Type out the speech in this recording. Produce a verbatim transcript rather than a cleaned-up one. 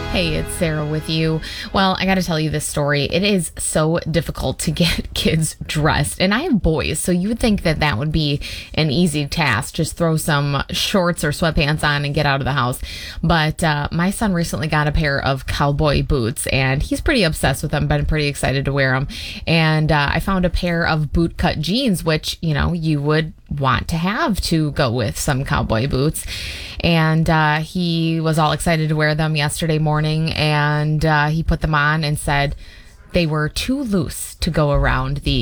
Hey, it's Sarah with you. Well, I got to tell you this story. It is so difficult to get kids dressed. And I have boys, so you would think that that would be an easy task. Just throw some shorts or sweatpants on and get out of the house. But uh, my son recently got a pair of cowboy boots, and he's pretty obsessed with them, been pretty excited to wear them. And uh, I found a pair of bootcut jeans, which, you know, you would want to have to go with some cowboy boots. And uh, he was all excited to wear them yesterday morning, and uh, he put them on and said they were too loose to go around the